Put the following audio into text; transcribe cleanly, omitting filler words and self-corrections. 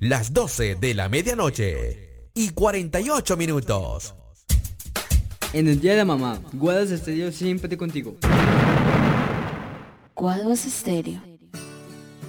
las 12 de la medianoche y 48 minutos. En el día de la mamá, Guadas Estéreo siempre contigo. Guadas Estéreo.